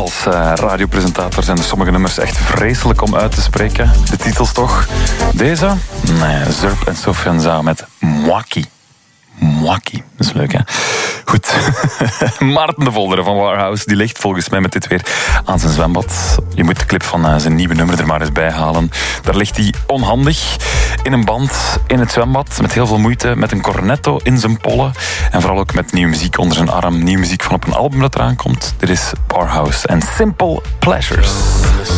als radiopresentator zijn sommige nummers echt vreselijk om uit te spreken. De titels toch? Deze? Nee, Zurp en Sofiane met Mwaki. Mwaki, dat is leuk hè. Goed, Maarten de Volderen van Warhouse, die ligt volgens mij met dit weer aan zijn zwembad. Je moet de clip van zijn nieuwe nummer er maar eens bij halen. Daar ligt hij onhandig in een band in het zwembad, met heel veel moeite, met een cornetto in zijn pollen en vooral ook met nieuwe muziek onder zijn arm, nieuwe muziek van op een album dat eraan komt. Dit is Warhouse en Simple Pleasures.